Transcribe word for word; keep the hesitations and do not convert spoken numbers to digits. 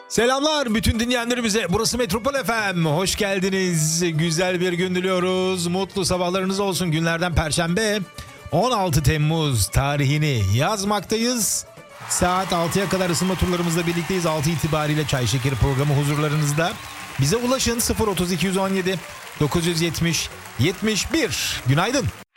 Selamlar bütün dinleyenlerimize. Burası Metropol F M. Hoş geldiniz. Güzel bir gün diliyoruz. Mutlu sabahlarınız olsun. Günlerden Perşembe. on altı Temmuz tarihini yazmaktayız. Saat altıya kadar ısınma turlarımızla birlikteyiz. altı itibariyle Çay Şekeri programı huzurlarınızda. Bize ulaşın sıfır otuz iki yüz on yedi dokuz yüz yetmiş yetmiş bir. Günaydın.